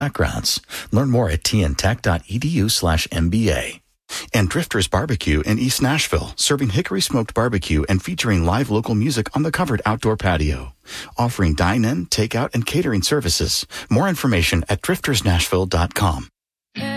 backgrounds. Learn more at tntech.edu/MBA. And Drifters Barbecue in East Nashville, serving hickory smoked barbecue and featuring live local music on the covered outdoor patio. Offering dine-in, takeout, and catering services. More information at driftersnashville.com.